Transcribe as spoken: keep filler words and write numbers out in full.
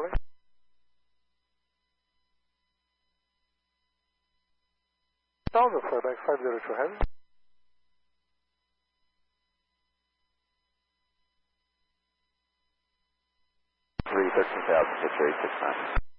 calling. Thousand flyback five zero two heavy. three thirteen thousand, six three six nine.